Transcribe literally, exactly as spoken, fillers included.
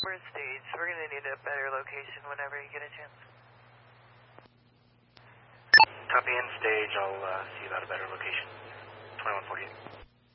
We're stage. We're going to need a better location whenever you get a chance. Copy in stage. I'll uh, see about a better location. twenty-one forty-eight.